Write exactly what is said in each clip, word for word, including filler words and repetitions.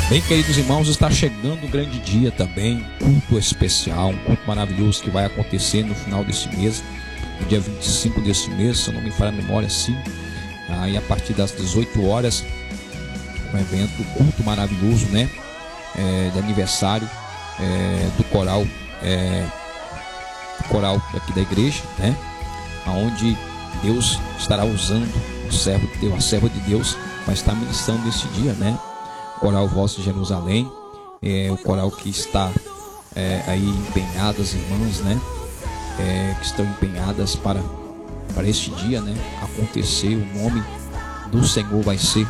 Bem, queridos irmãos, está chegando um grande dia também, um culto especial, um culto maravilhoso que vai acontecer no final desse mês, no dia vinte e cinco desse mês, se eu não me falha a memória, sim. Aí a partir das dezoito horas, um evento, culto maravilhoso, né? É, de aniversário é, do coral, é, do coral aqui da igreja, né? Onde Deus estará usando o servo de Deus, a serva de Deus, vai estar ministrando nesse dia, né? Coral Voz de Jerusalém, é o coral que está é, aí empenhado, as irmãs, né? É, que estão empenhadas para, para este dia, né? Acontecer, o nome do Senhor vai ser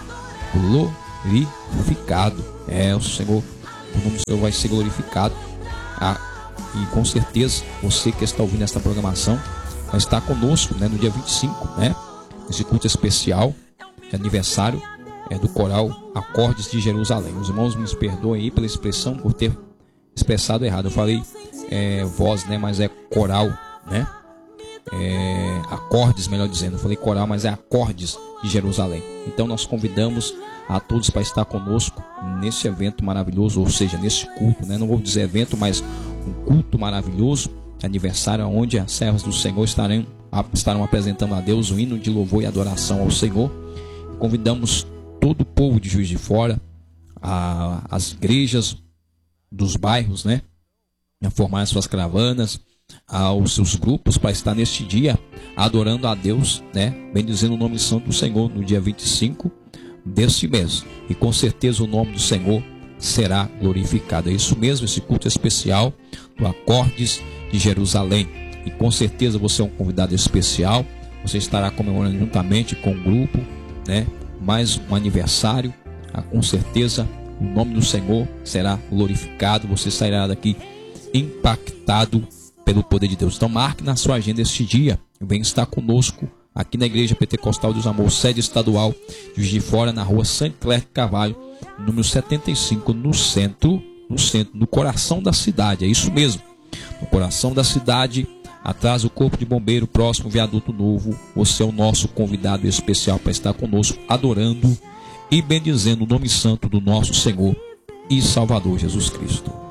glorificado. É, o Senhor, o nome do Senhor vai ser glorificado. Ah, e com certeza, você que está ouvindo esta programação vai estar conosco, né? No dia vinte e cinco, né? Esse culto especial de aniversário é do coral Acordes de Jerusalém. Os irmãos me perdoem aí pela expressão, por ter expressado errado. Eu falei é, voz, né? Mas é coral, né? É, acordes, melhor dizendo. Eu falei coral, mas é Acordes de Jerusalém. Então nós convidamos a todos para estar conosco nesse evento maravilhoso, ou seja, nesse culto, né? Não vou dizer evento, mas um culto maravilhoso, aniversário, onde as servas do Senhor estarão, estarão apresentando a Deus o hino de louvor e adoração ao Senhor. Convidamos todo o povo de Juiz de Fora, a, as igrejas dos bairros, né, a formar as suas caravanas, aos seus grupos, para estar neste dia adorando a Deus, né, bendizendo o nome santo do Senhor no dia vinte e cinco deste mês. E com certeza o nome do Senhor será glorificado. É isso mesmo, esse culto especial do Acordes de Jerusalém. E com certeza você é um convidado especial. Você estará comemorando juntamente com o grupo, né, mais um aniversário. Ah, com certeza o nome do Senhor será glorificado. Você sairá daqui impactado pelo poder de Deus. Então marque na sua agenda este dia. Vem estar conosco aqui na Igreja Pentecostal dos Amor, sede estadual de Juiz de Fora, na rua Saint Clair Carvalho, número setenta e cinco, no centro, no centro, no coração da cidade. É isso mesmo, no coração da cidade, atrás do Corpo de Bombeiro, próximo ao Viaduto Novo. Você é o nosso convidado especial para estar conosco, adorando e bendizendo o nome santo do nosso Senhor e Salvador Jesus Cristo.